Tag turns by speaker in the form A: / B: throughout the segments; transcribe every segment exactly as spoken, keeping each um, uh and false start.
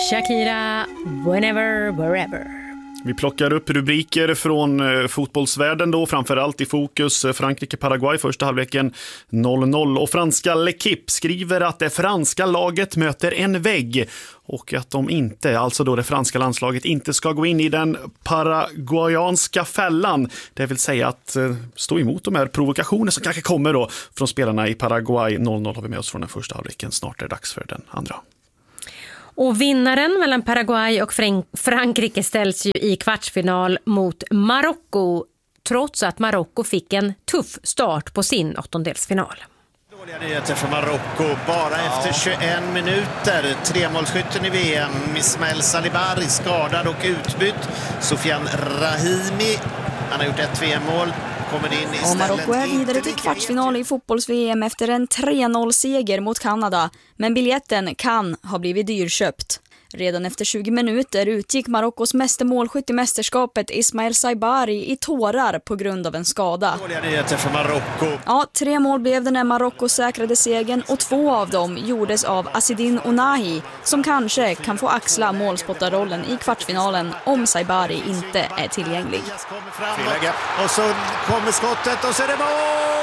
A: Shakira, Whenever, Wherever.
B: Vi plockar upp rubriker från eh, fotbollsvärlden då, framförallt i fokus eh, Frankrike-Paraguay första halvleken noll noll, och franska L'Equipe skriver att det franska laget möter en vägg och att de inte, alltså då det franska landslaget inte ska gå in i den paraguayanska fällan, det vill säga att eh, stå emot de här provokationer som kanske kommer då från spelarna i Paraguay. Noll noll har vi med oss från den första halvleken, snart är det dags för den andra.
A: Och vinnaren mellan Paraguay och Frankrike ställs ju i kvartsfinal mot Marocko, trots att Marocko fick en tuff start på sin åttondelsfinal.
C: Dåliga nyheter för Marocko, bara efter tjugoen minuter. Tremålskytten i V M, Ismael Salibari, skadad och utbytt. Sofian Rahimi, han har gjort ett V M-mål.
D: Och Marocko är vidare till kvartsfinal i fotbolls-V M efter en tre noll-seger mot Kanada. Men biljetten kan ha blivit dyrköpt. Redan efter tjugo minuter utgick Marockos mästermålskytt i mästerskapet Ismael Saibari i tårar på grund av en skada.
C: Dåliga nyheter för Marocko.
D: Ja, tre mål blev det när Marocko säkrade segern och två av dem gjordes av Asidin Ounahi, som kanske kan få axla målspottarrollen i kvartsfinalen om Saibari inte är tillgänglig.
C: Och så kommer skottet och så är det mål!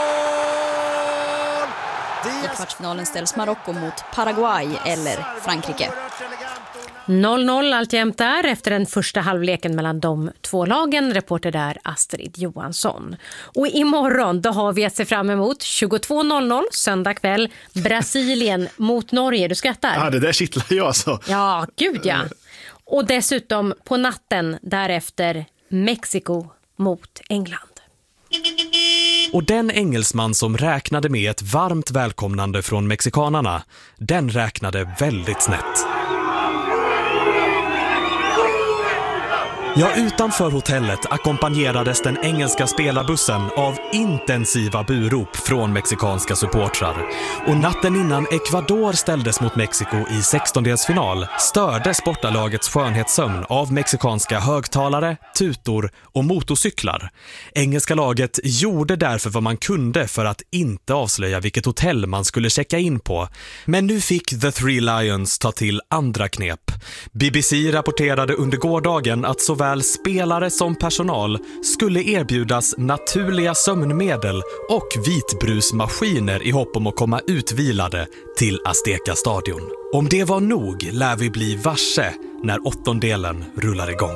D: I kvartsfinalen ställs Marocko mot Paraguay eller Frankrike.
A: noll noll alltjämt där efter den första halvleken mellan de två lagen. Reporter där Astrid Johansson. Och imorgon då har vi att se fram emot tjugotvå noll noll söndag kväll, Brasilien mot Norge. Du skrattar?
B: Ja, det där kittlar jag alltså.
A: Ja, gud ja. Och dessutom på natten därefter Mexiko mot England.
E: Och den engelsman som räknade med ett varmt välkomnande från mexikanarna, den räknade väldigt snett. Ja, utanför hotellet ackompanjerades den engelska spelarbussen av intensiva burop från mexikanska supportrar. Och natten innan Ecuador ställdes mot Mexiko i sextondelsfinal störde sportalagets skönhetssömn av mexikanska högtalare, tutor och motorcyklar. Engelska laget gjorde därför vad man kunde för att inte avslöja vilket hotell man skulle checka in på. Men nu fick The Three Lions ta till andra knep. B B C rapporterade under gårdagen att såväl spelare som personal skulle erbjudas naturliga sömnmedel och vitbrusmaskiner i hopp om att komma utvilade till Azteca stadion. Om det var nog lär vi bli varse när åttondelen rullar igång.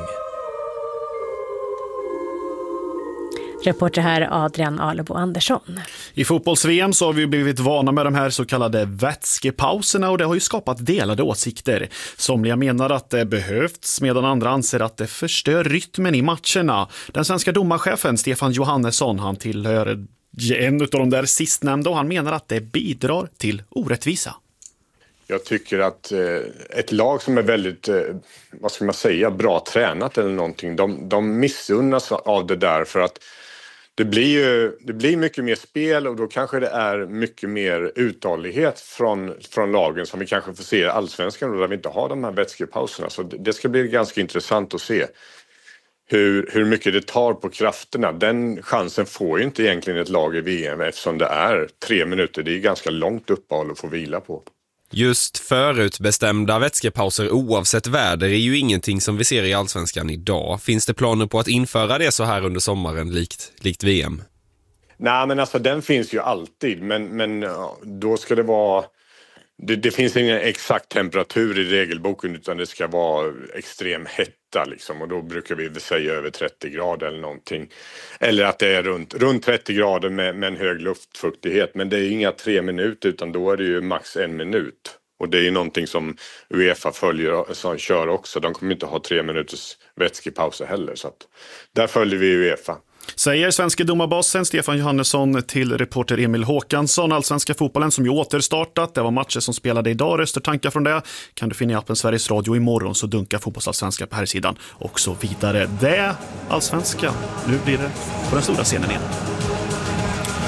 A: Reporter här Adrian Alebo Andersson.
B: I fotbolls-V M så har vi blivit vana med de här så kallade vätskepauserna, och det har ju skapat delade åsikter. Somliga menar att det behövs, medan andra anser att det förstör rytmen i matcherna. Den svenska domarchefen Stefan Johannesson, han tillhör en av de där sistnämnda, och han menar att det bidrar till orättvisa.
F: Jag tycker att eh, ett lag som är väldigt, eh, vad ska man säga, bra tränat eller någonting, de, de missunnas av det där, för att det blir ju det blir mycket mer spel, och då kanske det är mycket mer uthållighet från, från lagen som vi kanske får se i Allsvenskan, där vi inte har de här vätskepauserna. Så det, det ska bli ganska intressant att se hur, hur mycket det tar på krafterna. Den chansen får ju inte egentligen ett lag i V M, eftersom det är tre minuter. Det är ganska långt uppehåll att få vila på.
G: Just förutbestämda vätskepauser oavsett väder är ju ingenting som vi ser i Allsvenskan idag. Finns det planer på att införa det så här under sommaren likt, likt V M?
F: Nej, men alltså den finns ju alltid, men, men då ska det vara... Det, det finns ingen exakt temperatur i regelboken, utan det ska vara extrem hetta liksom, och då brukar vi säga över trettio grader eller någonting. Eller att det är runt, runt trettio grader med, med en hög luftfuktighet, men det är inga tre minuter, utan då är det ju max en minut. Och det är ju någonting som UEFA följer, som kör också. De kommer inte ha tre minuters vätskepauser heller, så att där följer vi UEFA.
B: Säger svenska domarbasen Stefan Johannesson till reporter Emil Håkansson. Allsvenska fotbollen som ju återstartat. Det var matcher som spelade idag. Röster tankar från det kan du finna i appen Sveriges Radio. Imorgon så dunkar fotbollsallsvenska på här sidan och så vidare. Det allsvenska. Nu blir det på den stora scenen igen.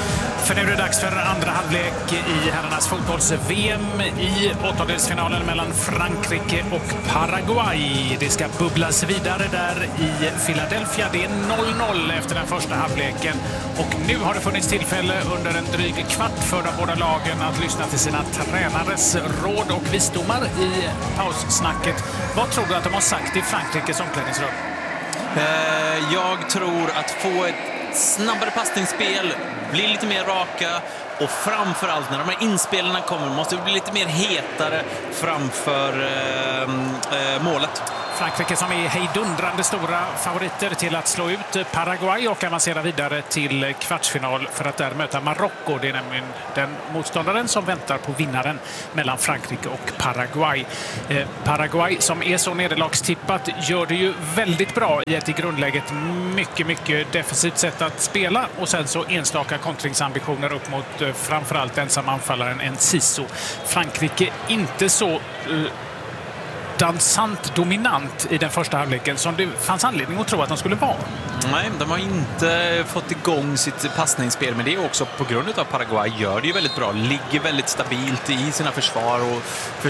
H: för nu är det dags för andra halvlek i herrarnas fotbolls-V M i åttondelsfinalen mellan Frankrike och Paraguay. Det ska bubblas vidare där i Philadelphia. Det är noll noll efter den första halvleken. Och nu har det funnits tillfälle under en dryg kvart för de båda lagen att lyssna till sina tränares råd och visdomar i paussnacket. Vad tror du att de har sagt i Frankrikes omklädningsrum?
I: Eh, jag tror att få ett snabbare passningsspel, bli lite mer raka och framförallt när de här inspelarna kommer måste vi bli lite mer hetare framför eh, eh, målet.
H: Frankrike som är hejdundrande stora favoriter till att slå ut Paraguay och avancera vidare till kvartsfinal för att där möta Marocko. Det är nämligen den motståndaren som väntar på vinnaren mellan Frankrike och Paraguay. Eh, Paraguay som är så nederlagstippat gör det ju väldigt bra i ett i grundläget mycket, mycket defensivt sätt att spela och sen så enstaka kontringsambitioner upp mot eh, framförallt ensam anfallaren Enciso. Frankrike inte så eh, dansant dominant i den första halvleken som det fanns anledning att tro att de skulle vara.
I: Nej, de har inte fått igång sitt passningsspel, men det är också på grund av att Paraguay gör det ju väldigt bra. Ligger väldigt stabilt i sina försvar och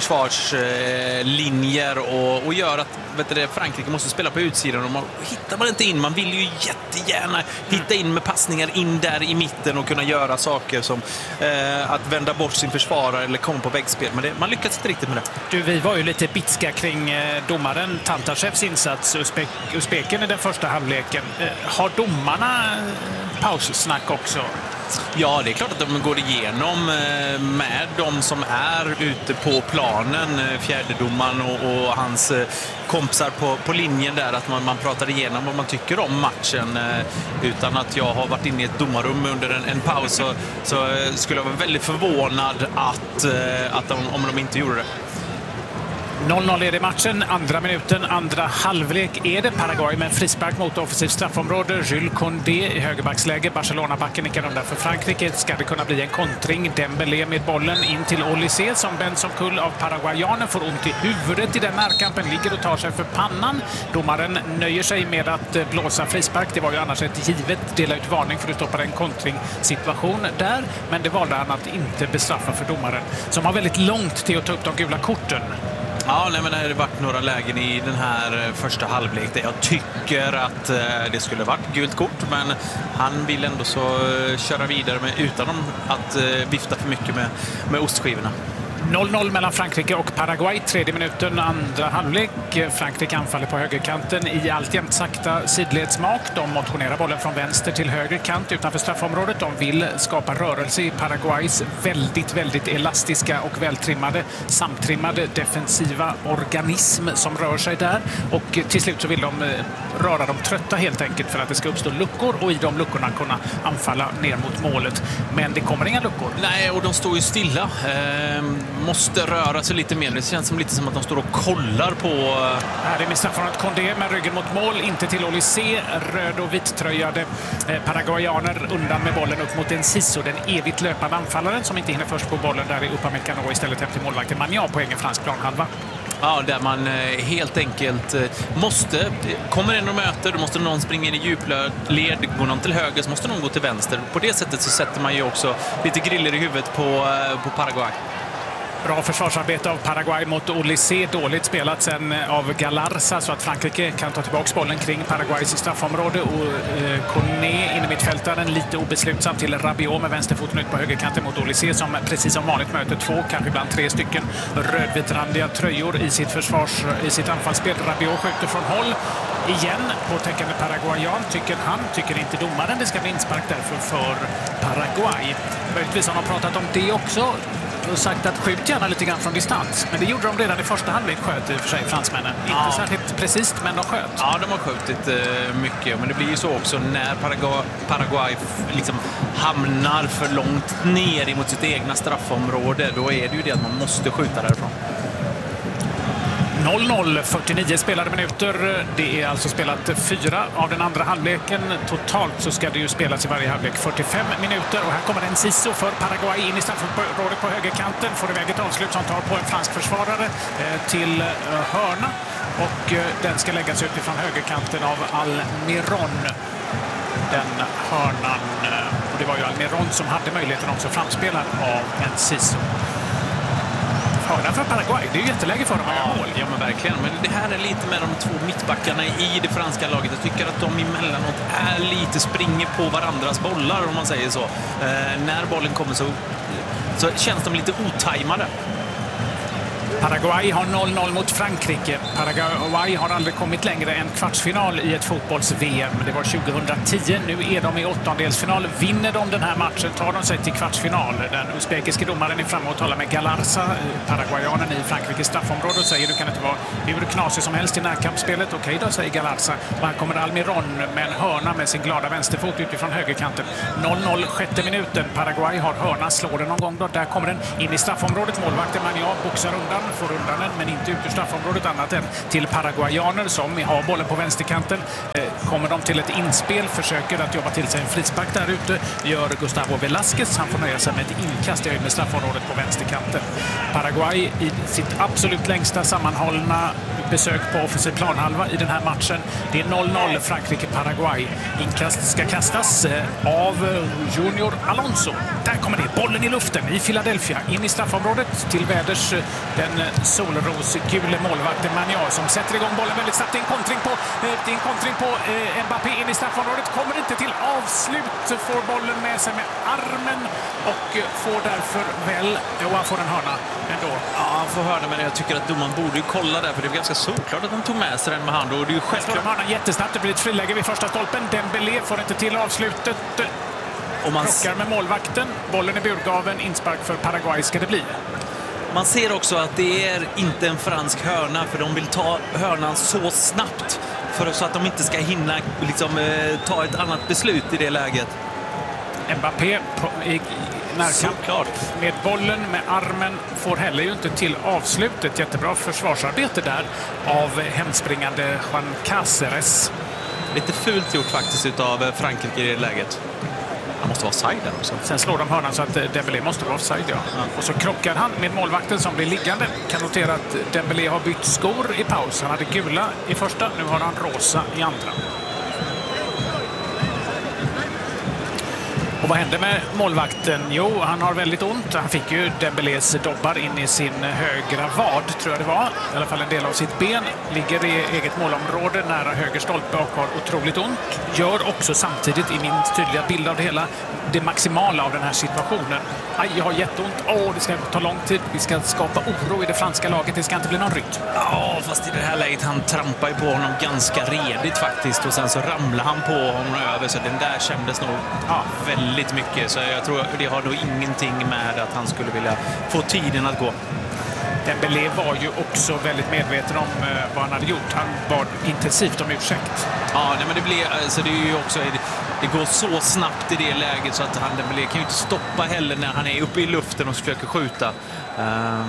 I: försvarslinjer och, och gör att vet du, Frankrike måste spela på utsidan och man hittar man inte in. Man vill ju jättegärna hitta in med passningar in där i mitten och kunna göra saker som eh, att vända bort sin försvarare eller komma på väggspel. Men det, man lyckas inte riktigt med det.
H: Du, vi var ju lite bitska kring eh, domaren Tantashevs insats, Uzbek, Uzbeken i den första halvleken. Eh, har domarna eh, paussnack också?
I: Ja, det är klart att de går igenom med de som är ute på planen, fjärdedomaren och, och hans kompisar på, på linjen där, att man, man pratar igenom vad man tycker om matchen. Utan att jag har varit inne i ett domarrum under en, en paus så, så skulle jag vara väldigt förvånad att, att de, om de inte gjorde det.
H: noll noll är det matchen, andra minuten, andra halvlek är det. Paraguay med en frispark mot offensivt straffområde. Jules Condé i högerbacksläge. Barcelona-backen nickar undan för Frankrike. Ska det kunna bli en kontring? Dembélé med bollen in till Olysée som bänds som kull av paraguayanen. Får ont i huvudet i den närkampen. Ligger och tar sig för pannan. Domaren nöjer sig med att blåsa frispark. Det var ju annars ett givet dela ut varning för att stoppa en kontringssituation där. Men det valde han att inte bestraffa för domaren som har väldigt långt till att ta upp de gula korten.
I: Ja, nej, men det har varit några lägen i den här första halvlek där jag tycker att eh, det skulle varit gult kort, men han vill ändå så eh, köra vidare med, utan att eh, vifta för mycket med, med ostskivorna.
H: noll noll mellan Frankrike och Paraguay, tredje minuten, andra halvlek. Frankrike anfaller på högerkanten i alltjämt sakta sidledsmak. De motionerar bollen från vänster till höger kant utanför straffområdet. De vill skapa rörelse i Paraguays väldigt, väldigt elastiska och vältrimmade, samtrimmade defensiva organism som rör sig där. Och till slut så vill de röra dem trötta helt enkelt för att det ska uppstå luckor och i de luckorna kunna anfalla ner mot målet. Men det kommer inga luckor.
I: Nej, och de står ju stilla. Ehm... måste röra sig lite mer. Det känns som lite som att de står och kollar på...
H: Här är med straffområdet Condé med ryggen mot mål. Inte till Olysée. Röd och vittröjade eh, paraguayaner undan med bollen upp mot Enciso. Den evigt löpande anfallaren som inte hinner först på bollen. Där är Upamecano istället hem till målvakten Magnan på egen fransk planhalva.
I: Ja, där man helt enkelt måste, kommer en och möter, då måste någon springa in i djupled, går någon till höger så måste någon gå till vänster. På det sättet så sätter man ju också lite griller i huvudet på, på Paraguay.
H: Bra försvarsarbete av Paraguay mot Olysée. Dåligt spelat sen av Galarza så att Frankrike kan ta tillbaka bollen kring Paraguays straffområde. Och eh, Koné inne mittfältaren lite obeslutsam till Rabiot med vänsterfoten ut på högerkanten mot Olysée som precis som vanligt möter två, kanske ibland tre stycken rödvitrandiga tröjor i sitt försvars, i sitt anfallsspel. Rabiot skjuter från håll igen på täckande paraguayan, tycker han, tycker inte domaren. Det ska bli inspark därför för Paraguay. Möjligtvis har man pratat om det också och sagt att skjut gärna lite grann från distans. Men det gjorde de redan i första halvlek, sköt i och för sig fransmännen. Ja. Inte särskilt precis, men de sköt.
I: Ja, de har skjutit eh, mycket. Men det blir ju så också när Paraguay, Paraguay liksom hamnar för långt ner mot sitt egna straffområde. Då är det ju det att man måste skjuta därifrån.
H: noll noll, fyrtionio spelade minuter. Det är alltså spelat fyra av den andra halvleken. Totalt så ska det ju spelas i varje halvlek fyrtiofem minuter. Och här kommer en Enciso för Paraguay in i straffområdet på högerkanten. Får iväg ett avslut som tar på en fransk försvarare till hörna. Och den ska läggas utifrån högerkanten av Almiron. Den hörnan... det var ju Almiron som hade möjligheten också framspelad av Enciso. Hörna för Paraguay, det är ju jätteläge för dem att göra mål.
I: Ja, men verkligen. Men det här är lite med de två mittbackarna i det franska laget. Jag tycker att de emellanåt är lite springer på varandras bollar, om man säger så. Eh, när bollen kommer så, så känns de lite otajmade.
H: Paraguay har noll noll mot Frankrike. Paraguay har aldrig kommit längre än kvartsfinal i ett fotbolls-V M. Det var tjugohundratio. Nu är de i åttondelsfinal. Vinner de den här matchen tar de sig till kvartsfinal. Den uzbekiske domaren är framme och talar med Galarza, paraguayanen i Frankrikes straffområde, och säger du kan inte vara hur knasig som helst i närkampsspelet. Okej då, säger Galarza. Och här kommer Almiron med en hörna med sin glada vänsterfot utifrån högerkanten. noll noll, sjätte minuten. Paraguay har hörna, slår den någon gång då. Där kommer den in i straffområdet. Målvakten Magnan boxar undan, får undan den, men inte ut ur straffområdet annat än till paraguayaner som har bollen på vänsterkanten. Kommer de till ett inspel, försöker att jobba till sig en frispark där ute, gör Gustavo Velasquez. Han får nöja sig med ett inkast i med straffområdet på vänsterkanten. Paraguay i sitt absolut längsta sammanhållna besök på offensiv planhalva i den här matchen. Det är noll noll Frankrike-Paraguay. Inkast ska kastas av Junior Alonso. Där kommer det. Bollen i luften i Philadelphia. In i straffområdet till väders den solrosgule målvakten Magnan som sätter igång bollen väldigt snabbt. Det är en kontring på, det är en kontring på eh, Mbappé in i straffområdet. Kommer inte till avslut. Får bollen med sig med armen och får därför väl... Jo, han får en hörna ändå.
I: Ja, han får hörna, men jag tycker att domaren borde ju kolla där, för det är ganska såklart att han tog med sig den med hand. Och det är ju självklart.
H: Hörnan jättesnabbt. Det blir ett friläge vid första stolpen. Dembélé får inte till avslutet. Och man krockar med målvakten. Bollen i burgaven. Inspark för Paraguay ska det bli.
I: Man ser också att det är inte en fransk hörna, för de vill ta hörnan så snabbt för så att de inte ska hinna liksom, eh, ta ett annat beslut i det läget.
H: Mbappé på, i, i närkamp med bollen med armen får heller ju inte till avslutet. Jättebra försvarsarbete där av hemspringande Juan Cáceres.
I: Lite fult gjort faktiskt utav Frankrike i det läget. Han måste vara offside där också.
H: Sen slår de hörnan så att Dembélé måste vara offside, ja. ja. Och så krockar han med målvakten som blir liggande. Kan notera att Dembélé har bytt skor i paus. Han hade gula i första, nu har han rosa i andra. Och vad hände med målvakten? Jo, han har väldigt ont. Han fick ju Dembélés dobbar in i sin högra vad, tror jag det var. I alla fall en del av sitt ben. Ligger i eget målområde nära höger stolpe och har otroligt ont. Gör också samtidigt, i min tydliga bild av det hela, det maximala av den här situationen. Aj, jag har jätteont. Åh, det ska ta lång tid. Vi ska skapa oro i det franska laget. Det ska inte bli någon rytm.
I: Ja, fast i det här läget, han trampar ju på honom ganska redigt faktiskt. Och sen så ramlar han på honom över. Så den där kändes nog ja, väldigt mycket. Så jag tror det har nog ingenting med att han skulle vilja få tiden att gå.
H: Dembélé var ju också väldigt medveten om uh, vad han hade gjort. Han bad intensivt om ursäkt.
I: Ja, nej, men det blir alltså det är ju också det går så snabbt i det läget så att han Dembélé kan ju inte stoppa heller när han är uppe i luften och försöker skjuta. Uh,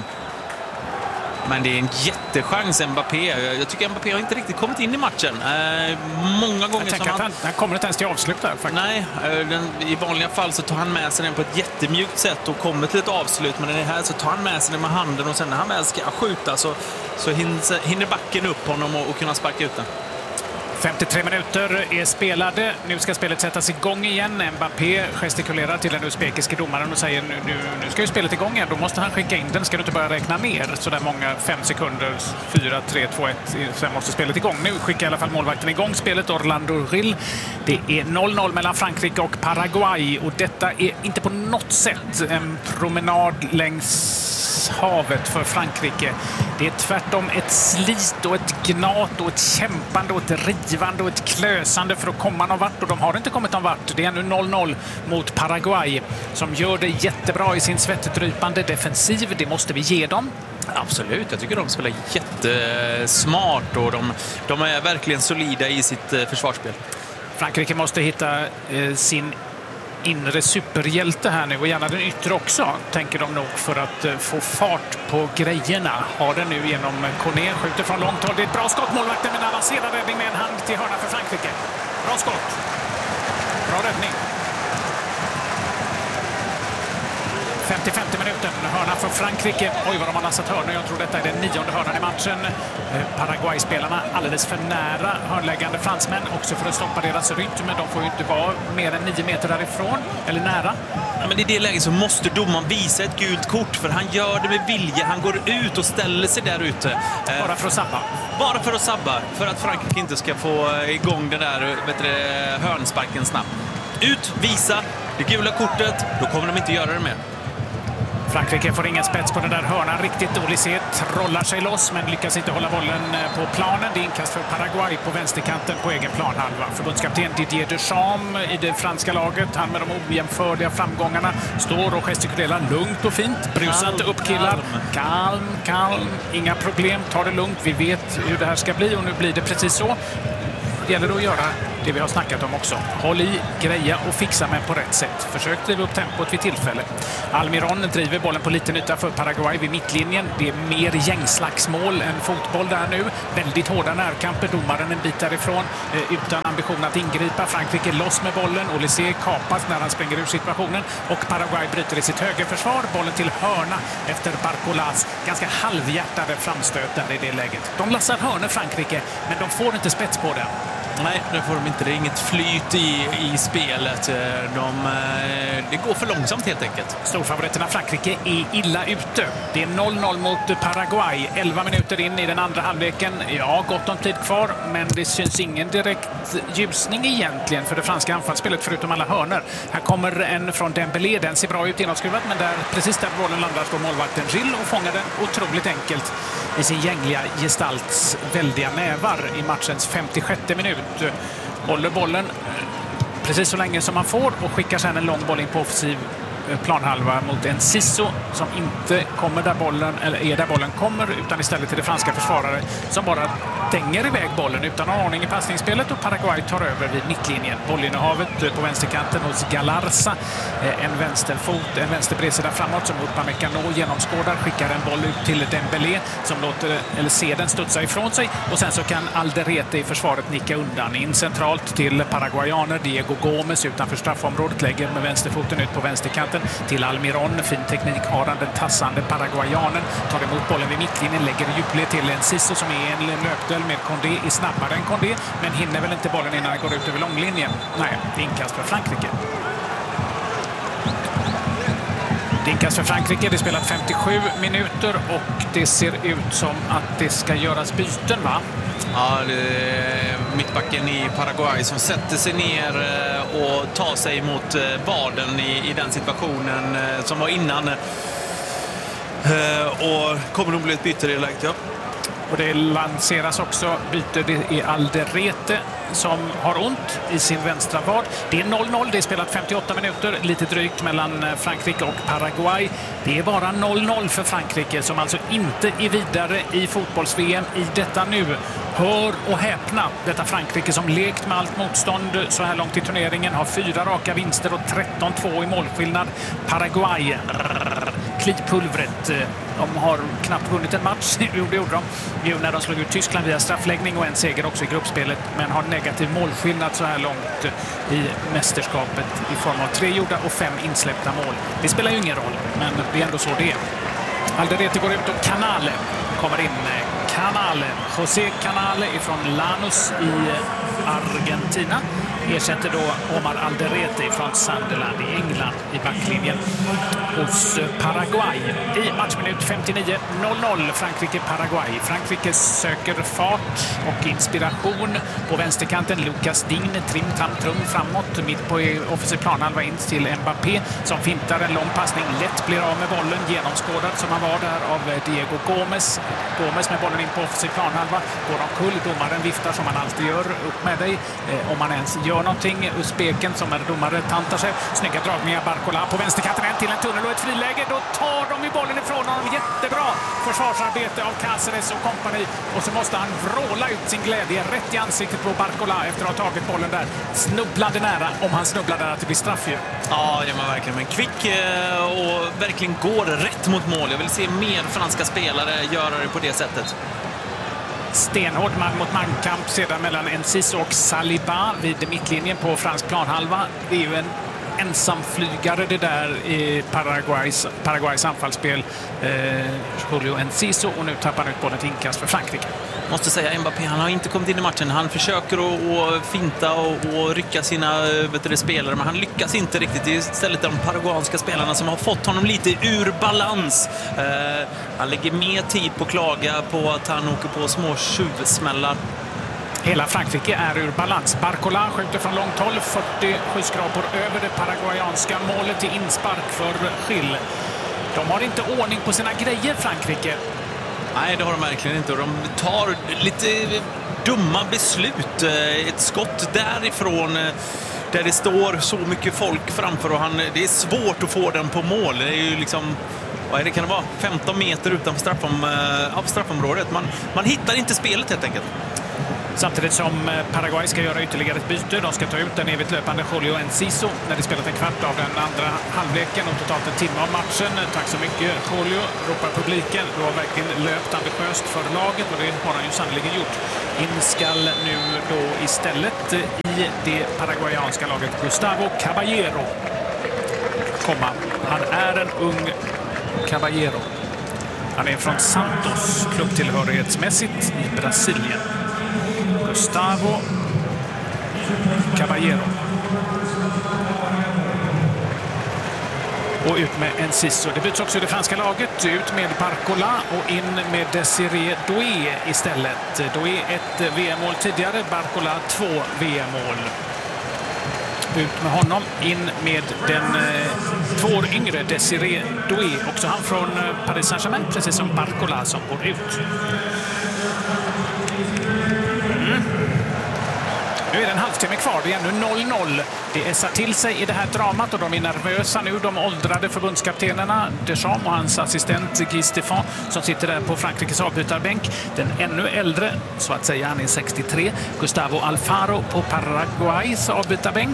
I: men det är en jättechans Mbappé. Jag tycker Mbappé har inte riktigt kommit in i matchen. Uh, många gånger
H: jag
I: som han...
H: han... Han kommer inte ens till avslut där faktiskt.
I: Nej, uh, den, i vanliga fall så tar han med sig den på ett jättemjukt sätt och kommer till ett avslut. Men den här så tar han med sig den med handen och sen när han väl ska skjuta så, så hinner, hinner backen upp honom och, och kunna sparka ut den.
H: femtiotre minuter är spelade. Nu ska spelet sättas igång igen. Mbappé gestikulerar till den uzbekiske domaren och säger nu, nu, nu ska ju spelet igång igen. Då måste han skicka in den. Ska du inte börja räkna ner så där många fem sekunder, fyra, tre, två, ett. Sen måste spelet igång. Nu skickar i alla fall målvakten igång spelet. Orlando Rill. Det är noll noll mellan Frankrike och Paraguay och detta är inte på något sätt en promenad längs havet för Frankrike. Det är tvärtom ett slit och ett gnat och ett kämpande och ett rivande och ett klösande för att komma någon vart, och de har inte kommit någon vart. Det är nu noll noll mot Paraguay som gör det jättebra i sin svettdrypande defensiv. Det måste vi ge dem.
I: Absolut, jag tycker de spelar jättesmart och de, de är verkligen solida i sitt försvarsspel.
H: Frankrike måste hitta eh, sin inre superhjälte här nu och gärna den yttre också, tänker de nog, för att uh, få fart på grejerna. Har den nu genom Cornet, skjuter från långt håll. Det är ett bra skott, målvakten med en avancerad räddning med en hand till hörna för Frankrike. Bra skott. Bra räddning. femtiofemte minuten. Hörna för Frankrike. Oj, vad de har lassat hörnor. Jag tror detta är den nionde hörnan i matchen. Paraguay-spelarna alldeles för nära hörnläggande fransmän. Också för att stoppa deras rytm. Men de får ju inte vara mer än nio meter därifrån. Eller nära.
I: Ja, men i det läget så måste domaren visa ett gult kort. För han gör det med vilja. Han går ut och ställer sig där ute.
H: Bara för att sabba.
I: Bara för att sabba. För att Frankrike inte ska få igång den där vet du, hörnsparken snabbt. Ut, visa det gula kortet. Då kommer de inte göra det med.
H: Frankrike får ingen spets på den där hörnan riktigt. Olysée trollar sig loss men lyckas inte hålla bollen på planen. Det är inkast för Paraguay på vänsterkanten på egen planhalva. Förbundskapten Didier Deschamps i det franska laget. Han med de ojämförliga framgångarna står och gestikulerar lugnt och fint. Brusa inte upp killar. Kalm, kalm. Inga problem. Ta det lugnt. Vi vet hur det här ska bli och nu blir det precis så. Det gäller att göra det vi har snackat om också. Håll i, greja och fixa med på rätt sätt. Försök driva upp tempot vid tillfälle. Almiron driver bollen på liten yta för Paraguay vid mittlinjen. Det är mer gängslagsmål än fotboll där nu. Väldigt hårda närkamper. Domaren en bit därifrån utan ambition att ingripa. Frankrike loss med bollen. Olysée kapas när han springer ur situationen. Och Paraguay bryter i sitt högerförsvar. Bollen till hörna efter Barcolas ganska halvhjärtade framstöt där i det läget. De lassar hörnor Frankrike, men de får inte spets på det.
I: Nej, det får de inte. Det är inget flyt i, i spelet. De, det går för långsamt helt enkelt.
H: Storfavoriterna Frankrike är illa ute. Det är noll noll mot Paraguay. elva minuter in i den andra halvleken. Ja, gott om tid kvar, men det syns ingen direkt ljusning egentligen för det franska anfallsspelet förutom alla hörnor. Här kommer en från Dembélé. Den ser bra ut inåtskruvat, men där, precis där bollen landar står målvakten Gilles och fångar den otroligt enkelt i sin gängliga gestalts väldiga nävar i matchens femtiosjätte minut. Håller bollen precis så länge som man får och skickar sedan en lång boll in på offensiv planhalva mot en Sisso som inte kommer där bollen, eller är där bollen kommer, utan istället till det franska försvarare som bara dänger iväg bollen utan ordning i passningsspelet och Paraguay tar över vid mittlinjen. Bollinnehavet på vänsterkanten hos Galarza, en vänsterfot, en vänsterbredsida framåt som Upamecano genomskådar, skickar en boll ut till Dembélé som låter, eller ser den studsa ifrån sig och sen så kan Alderete i försvaret nicka undan. In centralt till paraguayaner, Diego Gomes utanför straffområdet lägger med vänsterfoten ut på vänsterkanten till Almiron. Fin teknik har han, den tassande paraguayanen. Tar emot bollen vid mittlinjen, lägger djupled till en Sisso som är en löpduell med Condé, är snabbare än Condé, men hinner väl inte bollen innan den går ut över långlinjen. Nej, det är inkast för Frankrike. Det är inkast för Frankrike. Det är spelat femtiosju minuter och det ser ut som att det ska göras byten, va?
I: Ja, det är mittbacken i Paraguay som sätter sig ner och tar sig mot baden i, i den situationen som var innan. Och kommer nog bli ett byte i det läget, ja.
H: Och det lanseras också byte. Det är Alderete som har ont i sin vänstra vad. Det är noll noll. Det är spelat femtioåtta minuter. Lite drygt mellan Frankrike och Paraguay. Det är bara noll noll för Frankrike som alltså inte är vidare i fotbolls-V M i detta nu. Hör och häpna. Detta Frankrike som lekt med allt motstånd så här långt i turneringen har fyra raka vinster och tretton två i målskillnad. Paraguay klipulvret. De har knappt vunnit en match, det gjorde de ju när de slog ut Tyskland via straffläggning och en seger också i gruppspelet, men har negativ målskillnad så här långt i mästerskapet i form av tre gjorda och fem insläppta mål. Det spelar ju ingen roll, men det är ändå så det är. Alderete går ut och Canale kommer in. Canale, José Canale från Lanús i Argentina ersätter då Omar Alderete från Sunderland i England i backlinjen hos Paraguay. I matchminut femtionio noll noll Frankrike-Paraguay. Frankrike söker fart och inspiration på vänsterkanten. Lucas Digne, trim, tam, trum framåt. Mitt på offensiv planhalva in till Mbappé som fintar en lång passning. Lätt blir av med bollen, genomskådad som han var där av Diego Gomes. Gomes med bollen in på offensiv planhalva. Går omkull, domaren viftar som han alltid gör. Upp med dig. Eh, om han ens gör någonting. Uzbeken som är domare tantar sig. Snygga dragningar, Barcola på vänsterkanten. En till en tunnel och ett friläge. Då tar de i bollen ifrån honom. Jättebra försvarsarbete av Cáceres och kompani. Och så måste han vråla ut sin glädje rätt i ansiktet på Barcola efter att ha tagit bollen där. Snubblade nära, om han snubblade där att det blir straff ju.
I: Ja, det var verkligen. Men kvick och verkligen går rätt mot mål. Jag vill se mer franska spelare göra det på det sättet.
H: Stenhård man mot mankamp sedan mellan Enciso och Saliba vid mittlinjen på fransk planhalva. Det är ju en ensamflygare det där i Paraguays, Paraguays anfallsspel. Eh, Julio Enciso, och nu tappar han ut bollen till inkast för Frankrike.
I: Måste säga, Mbappé, han har inte kommit in i matchen. Han försöker att, att finta och, och rycka sina vet du, spelare, men han lyckas inte riktigt. Det är istället de paraguanska spelarna som har fått honom lite ur balans. Eh, han lägger mer tid på att klaga på att han åker på små tjuvsmällar.
H: Hela Frankrike är ur balans. Barcola skjuter från långt håll, fyrtio skyskrapor över det paraguayanska målet till inspark för Gil. De har inte ordning på sina grejer, Frankrike.
I: Nej, det har de verkligen inte. De tar lite dumma beslut. Ett skott därifrån där det står så mycket folk framför, och han, det är svårt att få den på mål. Det är ju liksom, vad är det, kan det vara? femton meter utanför straffom, av straffområdet. Man, man hittar inte spelet helt enkelt.
H: Samtidigt som Paraguay ska göra ytterligare ett byte. De ska ta ut den evigt löpande Julio Enciso när de spelat en kvart av den andra halvleken och totalt en timme av matchen. Tack så mycket, Julio, ropar publiken. Du har verkligen löpt ambitiöst för laget, och det har han ju sannolikt gjort. In skall nu då istället i det paraguayanska laget Gustavo Caballero komma. Han är en ung Caballero. Han är från Santos, klubbtillhörighetsmässigt i Brasilien. Gustavo Caballero. Och ut med Enciso. Det byts också i det franska laget. Ut med Barcola och in med Desiré Doué istället. Doué ett V M-mål tidigare, Barcola två V M-mål. Ut med honom, in med den eh, två år yngre Desiré Doué. Också han från eh, Paris Saint-Germain, precis som Barcola, som går ut. Mm. Nu är det en halvtimme kvar, det är ännu noll noll. Det ässar till sig i det här dramat, och de är nervösa nu, de åldrade förbundskaptenerna Deschamps och hans assistent Guy Stéphane, som sitter där på Frankrikes avbytarbänk. Den ännu äldre, så att säga, han är sextiotre, Gustavo Alfaro på Paraguays avbytarbänk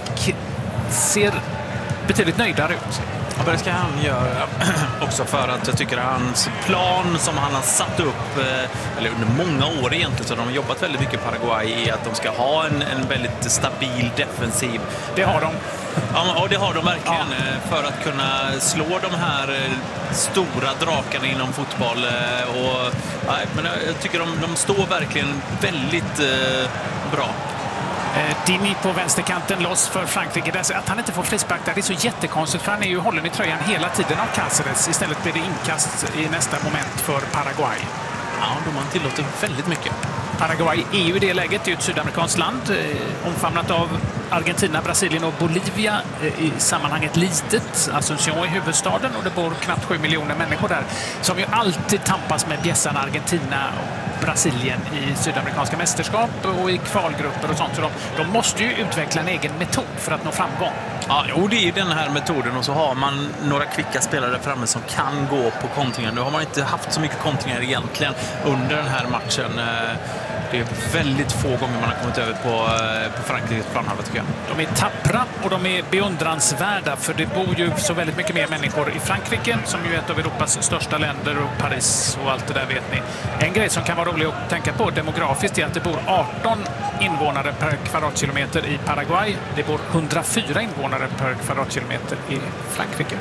H: ser betydligt nöjdare ut.
I: Ja, det ska han göra också, för att jag tycker att hans plan som han har satt upp, eller under många år egentligen, så de har jobbat väldigt mycket i Paraguay i att de ska ha en, en väldigt stabil defensiv.
H: Det har de.
I: Ja, och det har de verkligen, ja. För att kunna slå de här stora drakarna inom fotboll. Och, ja, men jag tycker de, de står verkligen väldigt eh, bra.
H: Dini på vänsterkanten, loss för Frankrike. Att han inte får frispark där, det är så jättekonstigt, för han är ju hållen i tröjan hela tiden av Cáceres. Istället blir det inkast i nästa moment för Paraguay.
I: Ja, de har tillåter väldigt mycket.
H: Paraguay är ju i det läget, det är ett sydamerikanskt land, eh, omfamnat av Argentina, Brasilien och Bolivia, eh, i sammanhanget litet. Asunción är huvudstaden, och det bor knappt sju miljoner människor där, som ju alltid tampas med bjässarna Argentina och Brasilien i sydamerikanska mästerskap och i kvalgrupper och sånt. Så de, de måste ju utveckla en egen metod för att nå framgång.
I: Ja, jo, det är den här metoden, och så har man några kvicka spelare framme som kan gå på kontringar. Nu har man inte haft så mycket kontringar egentligen under den här matchen. Det är väldigt få gånger man har kommit över på, på Frankrikes planhalva, tycker jag.
H: De är tappra och de är beundransvärda, för det bor ju så väldigt mycket mer människor i Frankrike, som ju är ett av Europas största länder, och Paris och allt det där, vet ni. En grej som kan vara rolig att tänka på demografiskt är att det bor arton invånare per kvadratkilometer i Paraguay. Det bor hundrafyra invånare per kvadratkilometer i Frankrike.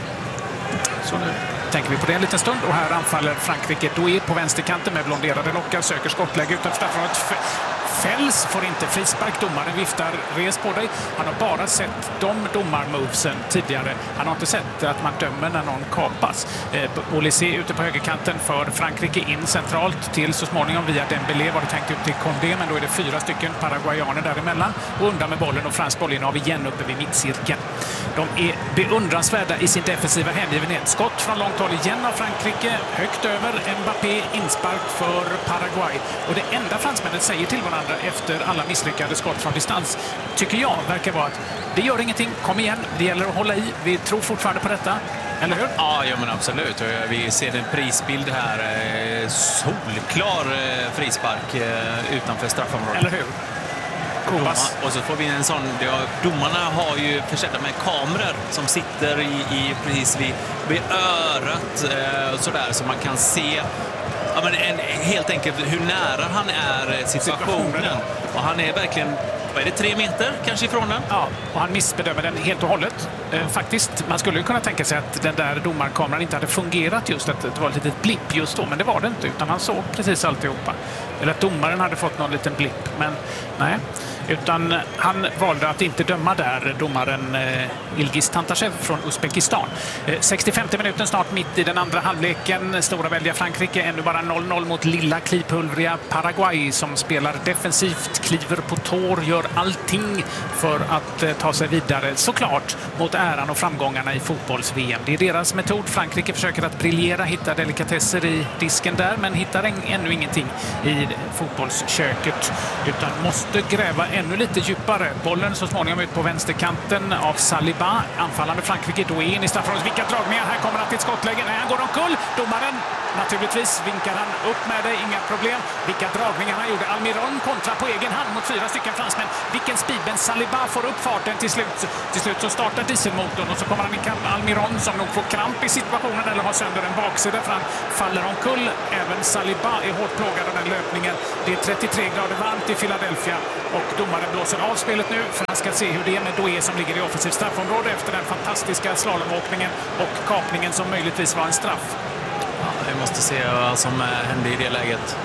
H: Så nu tänker vi på det en liten stund, och här anfaller Frankrike. Doué på vänsterkanten med blonderade lockar, söker skottläge utanför straffområdet. Fälls, får inte frispark, domaren viftar, res på dig. Han har bara sett de domarmovesen tidigare. Han har inte sett att man dömer när någon kapas. Eh, Olysée ute på högerkanten för Frankrike, in centralt till så småningom via Dembélé, var det tänkt ut till Condé, men då är det fyra stycken paraguayaner däremellan, och undan med bollen, och fransk bollinnehav igen uppe vid mittcirkeln. De är beundransvärda i sin defensiva hängivenhet. Skott från långt håll igen av Frankrike, högt över Mbappé, inspark för Paraguay. Och det enda fransmännen säger till varandra efter alla misslyckade skott från distans, tycker jag, verkar vara att det gör ingenting, kom igen, det gäller att hålla i, vi tror fortfarande på detta, eller hur?
I: Ja, ja men absolut. Vi ser en prisbild här, solklar frispark utanför straffområdet.
H: Eller hur?
I: Domar, och så får vi en sån, ja, domarna har ju försedda med kameror som sitter i, i precis vid, vid örat eh, sådär, så man kan se, ja, men en, helt enkelt hur nära han är situationen. Och han är verkligen vad är det, tre meter kanske ifrån den?
H: Ja, och han missbedömer den helt och hållet. Eh, faktiskt, man skulle kunna tänka sig att den där domarkameran inte hade fungerat just, att det var ett litet blipp just då, men det var det inte, utan han såg precis alltihopa. Eller att domaren hade fått någon liten blipp, men nej. Utan han valde att inte döma där, domaren eh, Ilgiz Tantashev från Uzbekistan. Eh, sextiofemte minuten snart mitt i den andra halvleken. Stora välja Frankrike, ännu bara noll noll mot lilla klipulvriga Paraguay som spelar defensivt, kliver på tår, gör allting för att eh, ta sig vidare, såklart, mot äran och framgångarna i fotbolls-V M. Det är deras metod. Frankrike försöker att briljera, hitta delikatesser i disken där, men hittar en, ännu ingenting i fotbollsköket, utan måste gräva ännu lite djupare. Bollen så småningom ut på vänsterkanten av Saliba. Anfallande Frankrike då in i straffområdet. Vilka dragningar. Här kommer han till ett skottläge. Nej, han går omkull. Domaren, naturligtvis vinkar han upp med det. Inga problem. Vilka dragningar han gjorde. Almiron kontra på egen hand mot fyra stycken fransmän. Vilken speed. Men Saliba får upp farten till slut. Till slut så startar dieselmotorn och så kommer han i kamp. Almiron som nog får kramp i situationen eller har sönder en baksida för han faller omkull. Även Saliba är hårt plågad av den löpningen. Det är trettiotre grader varmt i Philadelphia och domaren blåser av spelet nu för han ska se hur det är med Doué som ligger i offensivt straffområde efter den fantastiska slalomåkningen och kapningen som möjligtvis var en straff.
I: Ja, vi måste se vad som hände i det läget.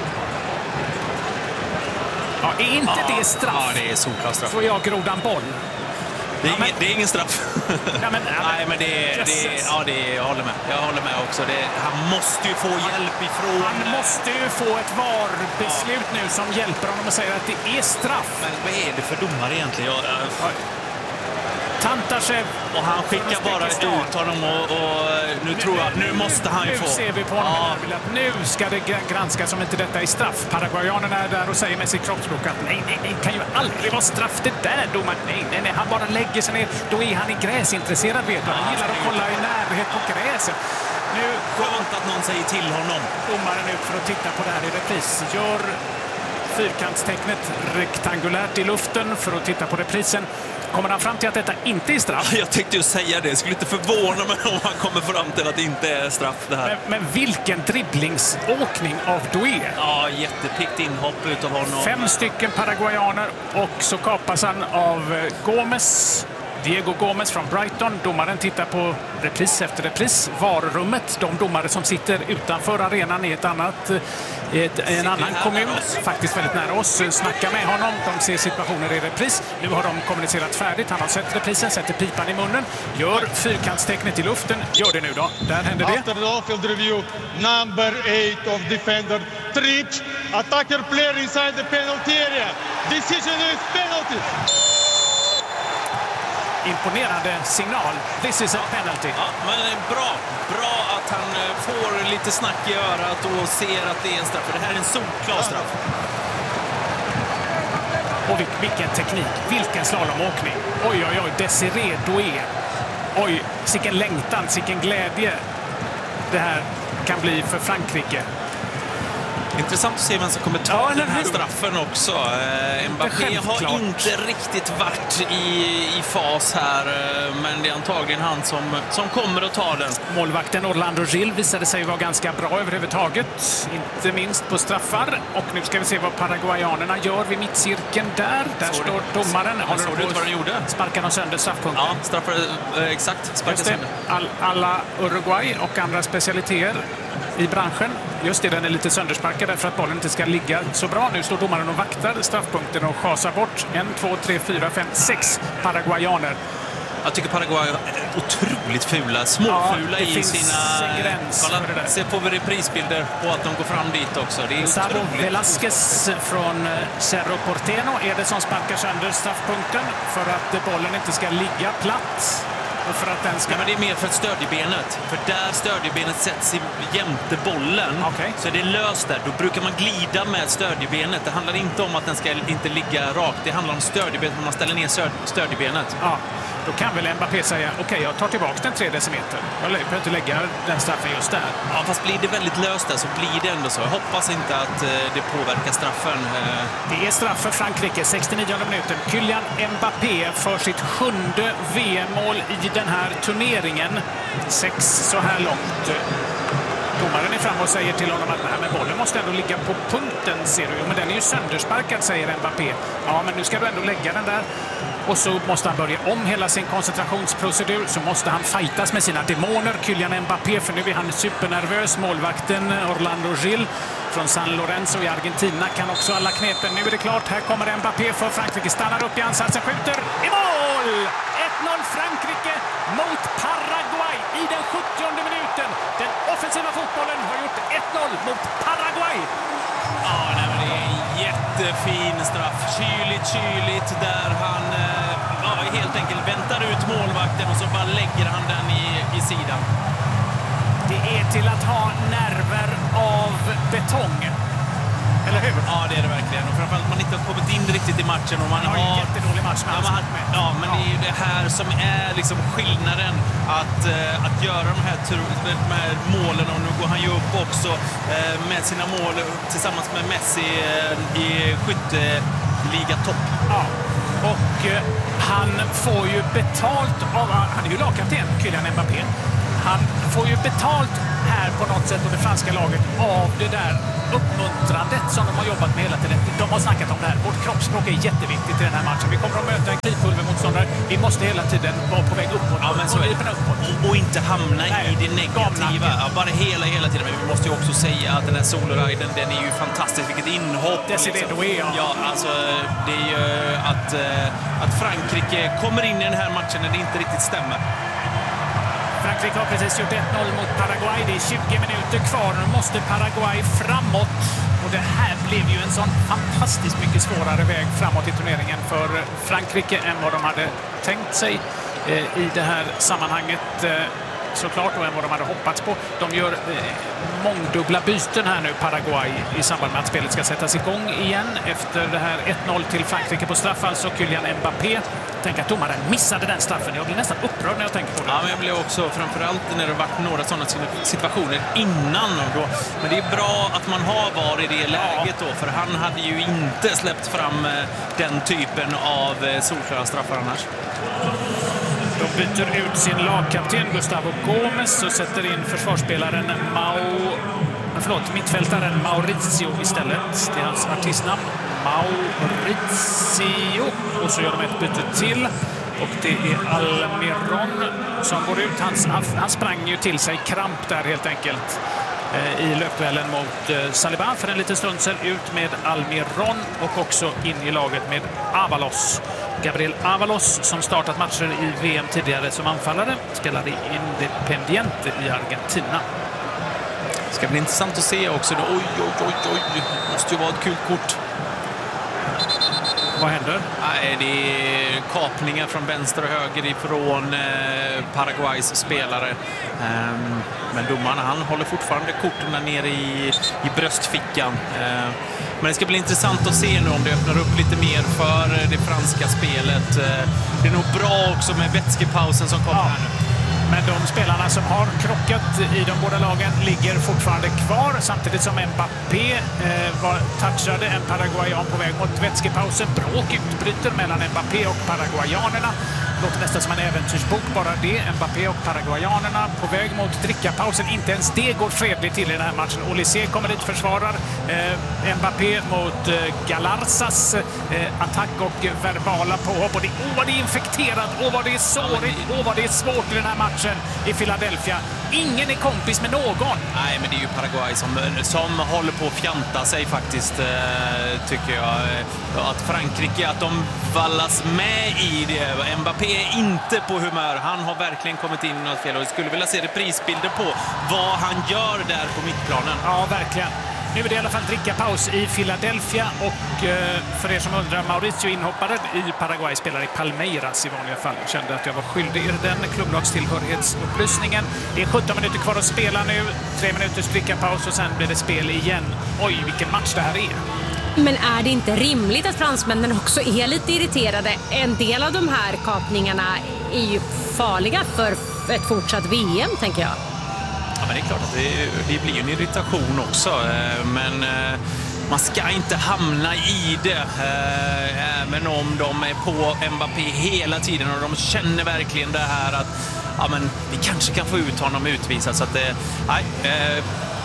H: Ja, är inte
I: ja,
H: det straff?
I: Ja, det är solklar straff.
H: Så jag grodan boll.
I: Det är,
H: ja, men...
I: ingen, det är ingen straff.
H: Ja, men, ja,
I: Nej, men det är... Det är ja, det är, jag håller med. Jag håller med också. Det är, han måste ju få hjälp ifrån...
H: Han måste ju få ett V A R-beslut ja. nu som hjälper honom och säger att det är straff.
I: Men vad är det för domare egentligen? Jag, jag...
H: Tantashev.
I: Och han skickar bara ut honom och, och nu tror jag, nu måste han ju
H: nu
I: få.
H: Nu ser vi på honom
I: ja.
H: att nu ska det granskas om inte detta är straff. Paraguayanerna är där och säger med sitt kroppsspråk att nej, nej, nej, kan ju aldrig vara straff det där, domaren. Nej, nej, nej, han bara lägger sig ner. Då är han i gräsintresserad, vet du. Han gillar att kolla i närhet på gräset. Nu
I: skönt att någon säger till honom.
H: Domaren ut för att titta på det här i repris. Gör fyrkantstecknet rektangulärt i luften för att titta på reprisen. Kommer han fram till att detta inte är straff?
I: Jag tänkte ju säga det. Jag skulle inte förvåna mig om han kommer fram till att det inte är straff det här.
H: Men, men vilken dribblingsåkning av Doué.
I: Ja, jättepickt inhopp utav honom.
H: Fem stycken paraguayaner och så kapas han av Gomes. Diego Gomes från Brighton. Domaren tittar på repris efter repris. Varummet, de domare som sitter utanför arenan i ett annat, i ett, en annan kommun, faktiskt väldigt nära oss, snackar med honom. De ser situationer i repris. Nu har de kommunicerat färdigt. Han har sett reprisen, sätter pipan i munnen, gör fyrkantstecknet i luften. Gör det nu då. Där händer det.
J: After the off-field review, number eight of defender trips, attacker player inside the penalty area. Decision is penalty.
H: Imponerande signal. This is a penalty.
I: Ja, men bra. Bra att han får lite snack i örat och ser att det är en straff. För det här är en solklar straff.
H: Och vilken teknik. Vilken slalomåkning. Oj, oj, oj. Desiree Doué. Oj, sicken längtan, sicken glädje det här kan bli för Frankrike.
I: Intressant att se vem som kommer ta ja, den här straffen också. Eh, Mbappé har inte riktigt varit i, i fas här, men det är antagligen han som, som kommer att ta den.
H: Målvakten Orlando Gil visade sig vara ganska bra överhuvudtaget, inte minst på straffar. Och nu ska vi se vad paraguayanerna gör vid mittcirkeln där. Där så står det. Domaren.
I: Har du inte vad de gjorde?
H: Sparkar de sönder straffpunkten?
I: Ja, straffar, eh, exakt. Sparkar sönder.
H: All, alla Uruguay och andra specialiteter i branschen. Just det, den är lite söndersparkad därför att bollen inte ska ligga så bra. Nu står domaren och vaktar straffpunkten och chasar bort en, två, tre, fyra, fem, sex paraguayaner.
I: Jag tycker Paraguay är otroligt fula, småfula ja, i sina...
H: Gräns
I: Kolla, se på reprisbilder på att de går fram dit också. Det är
H: Saro
I: otroligt.
H: Velasquez från Cerro Porteño är det som sparkar sönder straffpunkten för att bollen inte ska ligga platt. Och för att den ska...
I: ja, men det är mer för stödjebenet. För där stödjebenet sätts i jämte bollen
H: okay.
I: så är det löst där. Då brukar man glida med stödjebenet. Det handlar inte om att den ska inte ligga rakt. Det handlar om stödjebenet när man ställer ner stödjebenet.
H: Ja, då kan väl Mbappé säga okej, okay, jag tar tillbaka den tre decimeter. Jag behöver inte lägga den straffen just där.
I: Ja, fast blir det väldigt löst där så blir det ändå så. Jag hoppas inte att det påverkar straffen.
H: Det är straff för Frankrike, sextionionde minuten. Kylian Mbappé för sitt sjunde V M-mål i den här turneringen. Sex så här långt. domaren är framme och säger till honom att nej, men bollen måste ändå ligga på punkten, ser du. Men den är ju söndersparkad, säger Mbappé. Ja, men nu ska du ändå lägga den där. Och så måste han börja om hela sin koncentrationsprocedur. Så måste han fightas med sina demoner, Kylian Mbappé, för nu är han supernervös. Målvakten Orlando Gil från San Lorenzo i Argentina kan också alla knepen. Nu är det klart, här kommer Mbappé för Frankrike. Stannar upp i ansatsen, skjuter i mål! ett noll Frankrike mot Paraguay i den sjuttionde minuten. Den offensiva fotbollen har gjort ett noll mot Paraguay.
I: Ja, nej, men det är en jättefin straff. Kyligt, kyligt där han ja, helt enkelt väntar ut målvakten och så bara lägger han den i, i sidan.
H: Det är till att ha nerver av betong. Eller hur?
I: Ja, det är det verkligen. Och framförallt man inte har kommit in riktigt i matchen. Och man
H: har
I: har
H: en jättedålig match med.
I: Ja, man, ja, men ja. Det är ju det här som är liksom skillnaden. Att, uh, att göra de här, de här målen. Och nu går han ju upp också uh, med sina mål tillsammans med Messi uh, i skytteliga topp.
H: Ja, och uh, han får ju betalt av... Han är ju lagkapten, Kylian Mbappé. Han får ju betalt här på något sätt av det franska laget av det där uppmuntrandet som de har jobbat med hela tiden. De har snackat om det här. Vårt kroppsspråk är jätteviktigt i den här matchen. Vi kommer att möta en klipulvermotståndare. Vi måste hela tiden vara på väg uppåt.
I: Ja, men så är det. Och, och inte hamna Nej, i det negativa. Ja, bara hela, hela tiden. Men vi måste ju också säga att den här soloriden, den är ju fantastisk. Vilket inhopp.
H: Desirée Doué, ja.
I: Ja, alltså det är ju att, att Frankrike kommer in i den här matchen när det inte riktigt stämmer.
H: Frankrike har precis gjort ett noll mot Paraguay. Det är tjugo minuter kvar. Nu måste Paraguay framåt. Och det här blev ju en sån fantastiskt mycket svårare väg framåt i turneringen för Frankrike än vad de hade tänkt sig eh, i det här sammanhanget. Eh, såklart och än vad de hade hoppats på. De gör eh, mångdubbla byten här nu, Paraguay, i samband med att spelet ska sättas igång igen efter det här ett noll till Frankrike på straff. Alltså Kylian Mbappé. Tänk att domaren missade den straffen. Jag blir nästan upprörd när jag tänker på det.
I: Ja, men jag blev också framförallt när det varit några sådana situationer innan. Då. Men det är bra att man har varit i det läget då, för han hade ju inte släppt fram den typen av solklara straffar annars.
H: De byter ut sin lagkapten Gustavo Gomes och sätter in försvarsspelaren Mau... Förlåt, mittfältaren Mauricio istället. Det är hans artistnamn. Mauricio. Och så gör de ett byte till. Och det är Almiron som går ut. Han, han sprang ju till sig kramp där helt enkelt eh, i löpduellen mot eh, Saliba för en liten stund sedan. Ut med Almiron och också in i laget med Avalos. Gabriel Avalos som startat matcher i V M tidigare som anfallare. Spelade i Independiente i Argentina.
I: Det ska bli intressant att se också. Oj, oj, oj, oj. Det måste ju vara ett kul kort.
H: Vad händer?
I: Nej, det är kapningar från vänster och höger ifrån eh, Paraguays spelare. Um, men domaren, han håller fortfarande korten där nere i, i bröstfickan. Uh, men det ska bli intressant att se nu om det öppnar upp lite mer för det franska spelet. Uh, det är nog bra också med vätskepausen som kommer ja. här nu.
H: Men de spelarna som har krockat i de båda lagen ligger fortfarande kvar samtidigt som Mbappé eh, var touchade en paraguayan på väg mot vätskepausen. Bråk utbryter mellan Mbappé och paraguayanerna. Låter nästan som en äventyrsbok bara det. Mbappé och paraguayanerna på väg mot drickapausen. Inte ens det går fredligt till i den här matchen. Olysée kommer dit, försvarar eh, Mbappé mot eh, Galarsas eh, attack och verbala påhopp. Och det, åh, vad det är infekterat, åh vad det är sårigt, åh vad det är svårt i den här matchen i Philadelphia. Ingen är kompis med någon.
I: Nej, men det är ju Paraguay som, som håller på att fjanta sig faktiskt, eh, tycker jag. Att Frankrike, att de vallas med i det. Mbappé är inte på humör. Han har verkligen kommit in i något fel och jag skulle vilja se reprisbilder på vad han gör där på mittplanen.
H: Ja, verkligen. Nu är det i alla fall drickapaus i Philadelphia och eh, för er som undrar, Mauricio inhoppade i Paraguay, spelar i Palmeiras i vanliga fall. Jag kände att jag var skyldig er den klubblagstillhörighetsupplysningen. Det är sjutton minuter kvar att spela nu. Tre minuters drickapaus och sen blir det spel igen. Oj, vilken match det här är.
A: Men är det inte rimligt att fransmännen också är lite irriterade? En del av de här kapningarna är ju farliga för ett fortsatt V M, tänker jag.
I: Ja, men det är klart att det, det blir en irritation också. Men man ska inte hamna i det. Även om de är på Mbappé hela tiden och de känner verkligen det här att ja, men vi kanske kan få ut honom utvisad. Så att det, nej,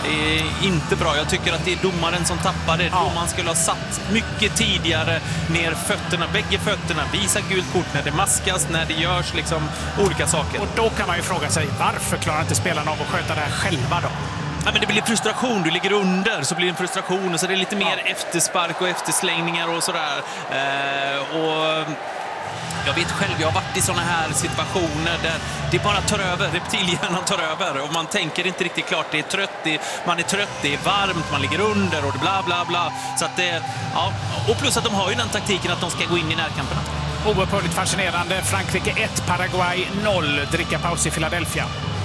I: är inte bra. Jag tycker att det är domaren som tappar det. Ja. Domaren skulle ha satt mycket tidigare ner fötterna, bägge fötterna, visa gult kort när det maskas, när det görs liksom olika saker.
H: Och då kan man ju fråga sig, varför klarar inte spelarna av att sköta det här själva då?
I: Ja, men det blir frustration, du ligger under så blir det en frustration och så är det lite mer ja. efterspark och efterslängningar och sådär. Eh, och jag vet själv, jag har varit i såna här situationer där det bara tar över, reptilhjärnan tar över och man tänker inte riktigt klart, det är trött, det är, man är trött, det är varmt, man ligger under och det bla bla bla. Så att det, ja, och plus att de har ju den taktiken att de ska gå in i närkamperna.
H: Oerhört fascinerande. Frankrike ett, Paraguay noll. Dricka paus i Philadelphia.